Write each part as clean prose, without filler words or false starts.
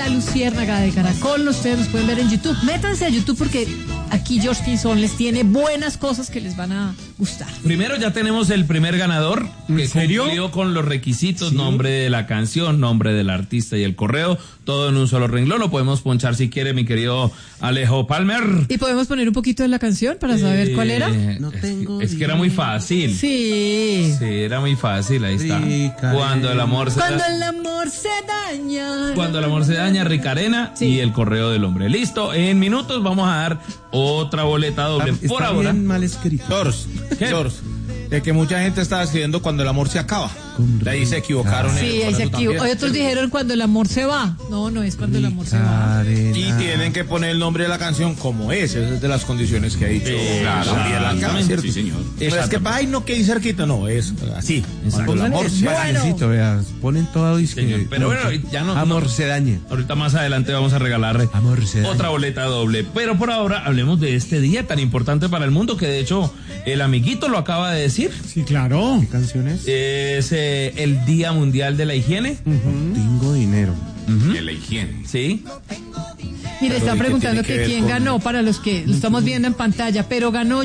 La Luciérnaga de Caracol. Ustedes nos pueden ver en YouTube. Métanse a YouTube porque aquí George Pinzón les tiene buenas cosas que les van a gustar. Primero ya tenemos el primer ganador que cumplió con los requisitos, ¿sí? Nombre de la canción, nombre del artista y el correo, todo en un solo renglón. Lo podemos ponchar si quiere, mi querido Alejo Palmer. ¿Y podemos poner un poquito de la canción para saber cuál era? No tengo. Es que era muy fácil. Sí. Sí, era muy fácil, ahí está. Cuando el amor se daña. Cuando el amor se daña, Ricarena, sí. Y el correo del hombre. Listo, en minutos vamos a dar otra boleta doble. Está por ahora. Bien mal escrito. George, de que mucha gente estaba escribiendo cuando el amor se acaba. De ahí se equivocaron. Sí, ahí se equivocaron. Otros dijeron cuando el amor se va. No, no es cuando el amor se va. Y tienen que poner el nombre de la canción como es. Esa es de las condiciones que ha dicho. Claro, sí, señor. Es que ay, no, que hay cerquita, no, es así. Cuando el amor se Necesito, veas, ponen todo y pero bueno, ya no. Amor se daña. Ahorita más adelante vamos a regalar otra boleta doble. Pero por ahora hablemos de este día tan importante para el mundo que de hecho el amiguito lo acaba de decir. Sí, claro. ¿Qué canciones? Es el Día Mundial de la Higiene. Tengo dinero. de la higiene. Sí. Mire, están preguntando que quién ganó, para los que lo estamos viendo en pantalla, pero ganó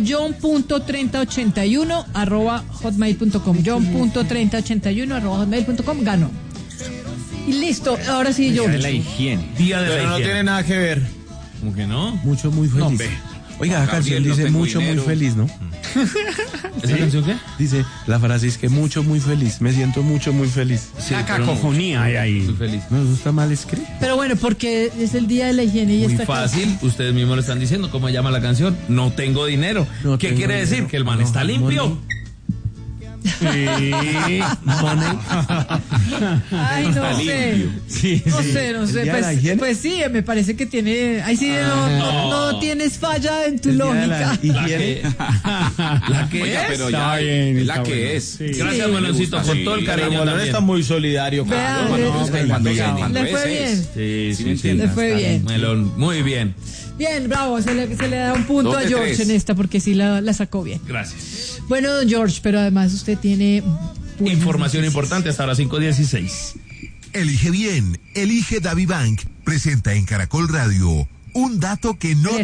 john.3081@hotmail.com. john.3081@hotmail.com ganó. Y listo, ahora sí, George. Día de la higiene. Día de la higiene. No tiene nada que ver. ¿Cómo que no? Mucho, muy feliz. No, oiga, la canción dice mucho, dinero. Muy feliz, ¿no? ¿Esa canción qué? Dice, la frase es que mucho, muy feliz. Me siento mucho, muy feliz. Sí, la cacofonía hay ahí. Muy feliz. No, eso está mal escrito. Pero bueno, porque es el Día de la Higiene y muy está fácil, ustedes mismos lo están diciendo. ¿Cómo llama la canción? No tengo dinero. No ¿Qué tengo quiere dinero. decir? Que el man está limpio. Money. Sí, Money. Ay, no sé. Sí, No sé. Pues sí, me parece que tiene. Ahí sí no tienes falla en tu lógica. La que Oiga, es. pero ya Bien, la que bueno. es. Sí. Gracias, Meloncito, por todo el cariño. Ramón también. está muy solidario. Vea, le fue bien. Sí. Le fue bien. Melón, muy bien. Bien, bravo, se le da un punto a George 2 de 3 en esta porque sí la sacó bien. Gracias. Bueno, George, pero además usted tiene información importante hasta ahora 5:16. Elige bien, elige DaviBank. Presenta en Caracol Radio un dato que no